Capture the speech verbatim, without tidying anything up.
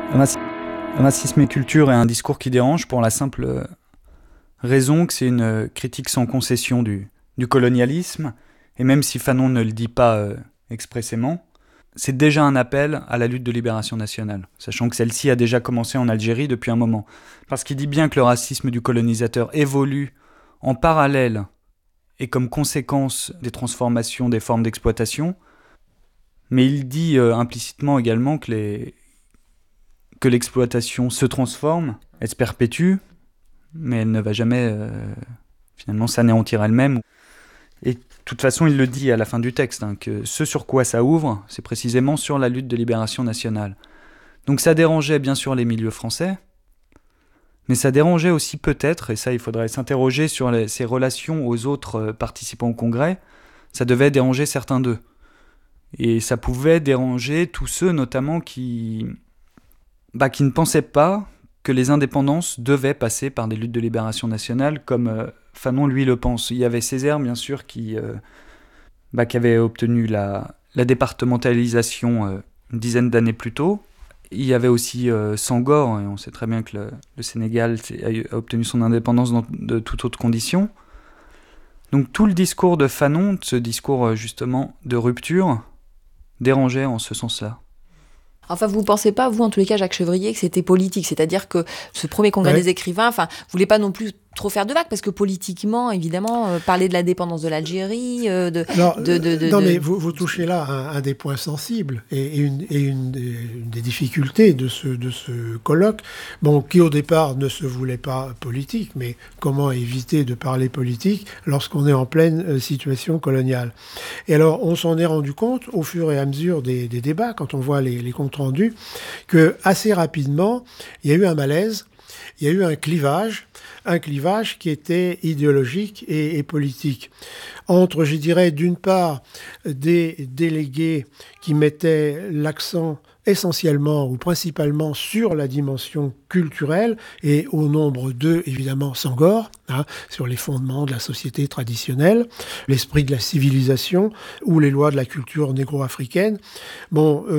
Raci- Racisme et culture est un discours qui dérange pour la simple raison que c'est une critique sans concession du, du colonialisme, et même si Fanon ne le dit pas euh, expressément, c'est déjà un appel à la lutte de libération nationale, sachant que celle-ci a déjà commencé en Algérie depuis un moment. Parce qu'il dit bien que le racisme du colonisateur évolue en parallèle et comme conséquence des transformations des formes d'exploitation, mais il dit euh, implicitement également que, les, que l'exploitation se transforme, elle se perpétue, mais elle ne va jamais euh, finalement s'anéantir elle-même. Et de toute façon, il le dit à la fin du texte, hein, que ce sur quoi ça ouvre, c'est précisément sur la lutte de libération nationale. Donc ça dérangeait bien sûr les milieux français, mais ça dérangeait aussi peut-être, et ça il faudrait s'interroger sur les, ses relations aux autres euh, participants au congrès, ça devait déranger certains d'eux. Et ça pouvait déranger tous ceux notamment qui, bah, qui ne pensaient pas que les indépendances devaient passer par des luttes de libération nationale, comme euh, Fanon lui le pense. Il y avait Césaire bien sûr qui, euh, bah, qui avait obtenu la, la départementalisation euh, une dizaine d'années plus tôt. Il y avait aussi euh, Senghor, et on sait très bien que le, le Sénégal a obtenu son indépendance dans de toutes autres conditions. Donc tout le discours de Fanon, ce discours justement de rupture, dérangeait en ce sens-là. Enfin, vous ne pensez pas, vous, en tous les cas, Jacques Chevrier, que c'était politique, c'est-à-dire que ce premier congrès ouais. des écrivains, enfin, vous voulez pas non plus trop faire de vagues, parce que politiquement, évidemment, euh, parler de la dépendance de l'Algérie, euh, de, Alors, de, de, de... Non, de... mais vous, vous touchez là un, un des points sensibles et, et, une, et une, des, une des difficultés de ce, de ce colloque, bon, qui au départ ne se voulait pas politique, mais comment éviter de parler politique lorsqu'on est en pleine situation coloniale. Et alors, on s'en est rendu compte au fur et à mesure des, des débats, quand on voit les, les comptes rendus, que assez rapidement, il y a eu un malaise, il y a eu un clivage, un clivage qui était idéologique et, et politique. Entre, je dirais, d'une part, des délégués qui mettaient l'accent essentiellement ou principalement sur la dimension culturelle, et au nombre d'eux, évidemment, Senghor, hein, sur les fondements de la société traditionnelle, l'esprit de la civilisation ou les lois de la culture négro-africaine. Bon, euh,